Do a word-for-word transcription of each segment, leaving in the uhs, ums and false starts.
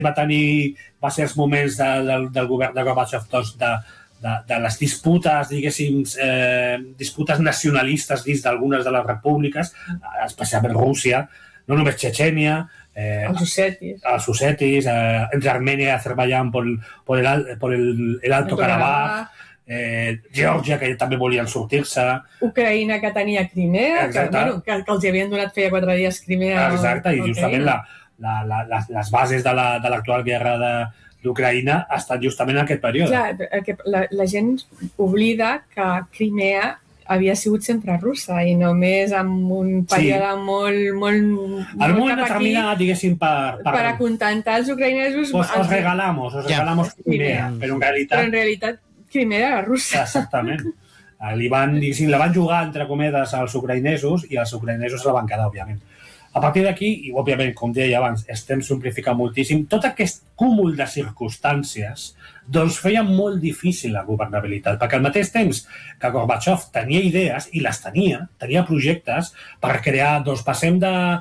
va tenir, va ser els moments de, de, del govern de Gorbachev doncs, de, de, de les disputes, diguéssim, eh, disputes nacionalistes dins d'algunes de les repúbliques, especialment Rússia, no només Txetxènia, eh, els ossetis, els ossetis eh, entre Armenia i Azerbaiyán por, por, el, por el, el Alto Karabakh, eh, Geòrgia, que també volien sortir-se, Ucraïna, que tenia Crimea, que, bueno, que, que els havien donat feia quatre dies Crimea. Exacte, i justament la, la, la, les, les bases de l'actual la, guerra de, d'Ucraïna ha estat justament en aquest període. Clar, la, la gent oblida que Crimea havia sigut sempre russa i només en un període sí. molt, molt... Al molt determinat, diguéssim, per... Per, per acontentar els ucraïnesos... Pues os regalamos, os regalamos ja. Crimea, sí. però en realitat... Però en realitat Crimea era russa. Exactament. Li van, la van jugar, entre cometes, als ucraïnesos i els ucraïnesos la van quedar, òbviament. A partir d'aquí, i òbviament, com deia abans, estem simplificant moltíssim, tot aquest cúmul de circumstàncies doncs feia molt difícil la governabilitat, perquè al mateix temps que Gorbachev tenia idees, i les tenia, tenia projectes per crear, doncs passem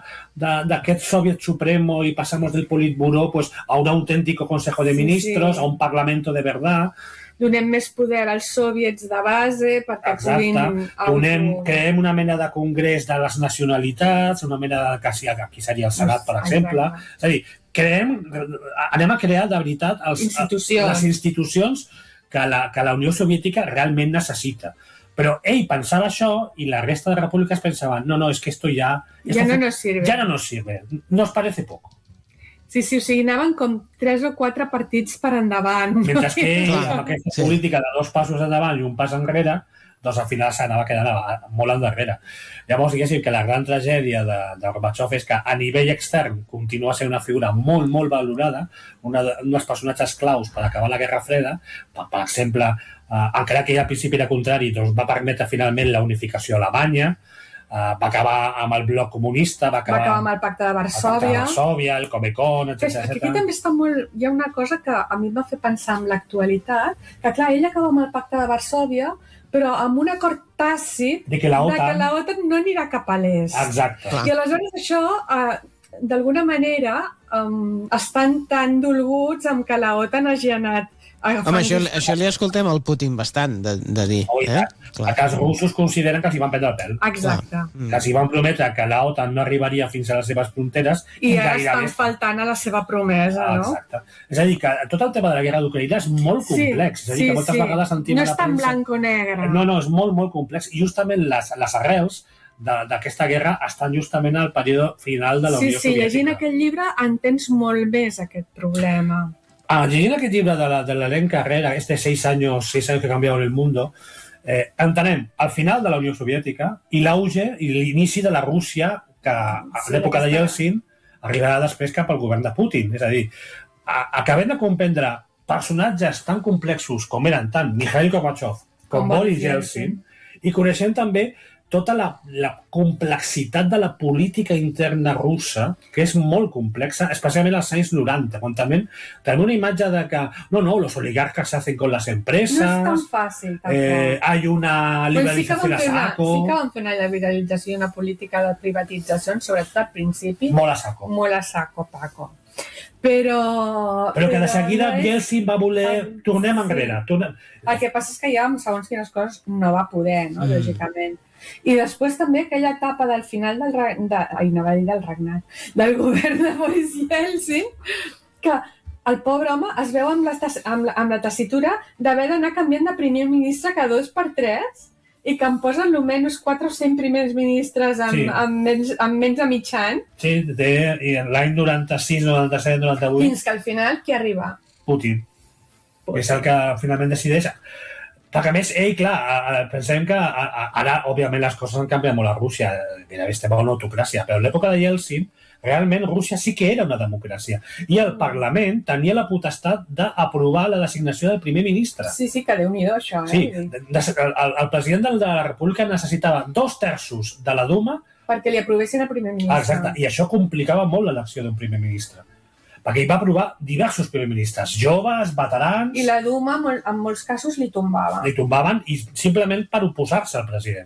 d'aquest Soviet Supremo i passamos del Politburó pues, a un autèntico Consejo de Ministros, sí, sí. a un Parlamento de verdad. Donem més poder als soviets de base perquè Exacte. puguin... Donem, creem una mena de congrés de les nacionalitats, una mena de... que aquí seria el Senat, per exemple. Exacte. És a dir, creem, anem a crear de veritat els, institucions. les institucions que la, que la Unió Soviètica realment necessita. Però ell pensava això i la resta de repúbliques pensaven no, no, és que esto ya... Ja no nos sirve. Ja no nos sirve. Nos parece poco. Sí, sí, o sigui, anaven com tres o quatre partits per endavant. Mentre que ell, amb aquesta sí. política de dos passos endavant i un pas enrere, doncs al final s'anava quedant molt endarrere. Llavors, diguéssim que la gran tragèdia de, de Gorbachev és que a nivell extern continua sent una figura molt, molt valorada, una, un dels personatges claus per acabar la Guerra Freda, per, per exemple, eh, encara que ell al principi era contrari, doncs va permetre finalment la unificació a Alemanya, Uh, va acabar amb el bloc comunista, va acabar, va acabar amb el pacte de Varsòvia, el, pacte de Varsòvia, el Comecon, etcètera. Aquí, aquí també està molt... Hi ha una cosa que a mi em va fer pensar en l'actualitat, que clar, ell acaba amb el pacte de Varsòvia, però amb un acord tàcit de que la OTAN, de que la OTAN no anirà cap a l'est. Exacte. I aleshores això, uh, d'alguna manera, um, estan tan dolguts amb que la OTAN hagi anat... Home, això, això li escoltem al Putin bastant de, de dir. Oh, eh? A que els russos consideren que s'hi van prendre el pèl. Exacte. Que s'hi van prometre que la OTAN no arribaria fins a les seves fronteres. I, i ara estan faltant a la seva promesa, no? Exacte. És a dir, que tot el tema de la guerra d'Ucraïna és molt complex. Sí, és a dir, que moltes sí. vegades sentim no a la és tan premsa... blanc o negre. No, no, és molt, molt complex. I justament les, les arrels d'aquesta guerra estan justament al període final de la sí, Unió sí, Soviètica. Sí, llegint aquest llibre entens molt més aquest problema. Ah, llegint aquest llibre de la, de l'Helene Carrera, este seis años, seis años que cambiaron el mundo, eh, entenem el final de la Unió Soviètica i l'auge i l'inici de la Rússia que a sí, l'època de Yeltsin arribarà després cap al govern de Putin. És a dir, a, acabem de comprendre personatges tan complexos com eren tant Mikhail Gorbachev com, com Boris Yeltsin i coneixem també tota la, la complexitat de la política interna russa, que és molt complexa, especialment als anys noranta, quan també tenim una imatge de que, no, no, los oligarcas se hacen con las empresas... No és tan fàcil, tampoc. Eh, hay una liberalització sí a saco... Sí que van fer una liberalització i una política de privatització, sobretot al principi... Molt a saco. Molt a saco, Paco. Però... Però que de seguida Yeltsin va voler... Tornem enrere. Tornem... El que passa és que ja, segons quines coses, no va poder, no? Mm. Lògicament. I després també aquella etapa del final del, de, ai, no va dir del regnat, del govern de Boris Yeltsin, que el pobre home es veu amb la, amb la, amb la tessitura d'haver d'anar canviant de primer ministre cada dos per tres i que em posen almenys quatre o cinc primers ministres amb, sí. amb, menys, amb menys de mig any. Sí, de, i l'any noranta-sis, noranta-set, noranta-vuit... Fins que al final qui arriba? Putin. Putin. És el que finalment decideix... Perquè a més, ell, clar, pensem que ara, òbviament, les coses han canviat molt a Rússia, gairebé estem a una autocràcia, però a l'època de Yeltsin, realment, Rússia sí que era una democràcia. I el Parlament tenia la potestat d'aprovar la designació del primer ministre. Sí, sí, que Déu-n'hi-do, això. Eh? Sí, el, el president de la República necessitava dos terços de la Duma perquè li aprovessin el primer ministre. Exacte, i això complicava molt l'elecció d'un primer ministre. Perquè ell va aprovar diversos primers ministres, joves, veterans... I la Duma, en molts casos, li tombava. Li tombaven i simplement per oposar-se al president.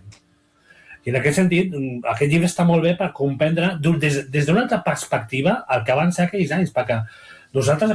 I en aquest sentit, aquest llibre està molt bé per comprendre des, des d'una altra perspectiva el que van ser aquells anys, perquè Nosaltres